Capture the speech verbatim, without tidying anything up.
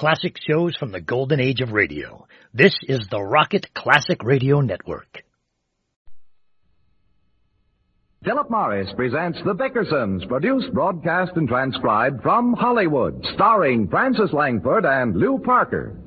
classic shows from the golden age of radio. This is the Rocket Classic Radio Network. Philip Morris presents The Bickersons, produced, broadcast, and transcribed from Hollywood, starring Frances Langford and Lou Parker.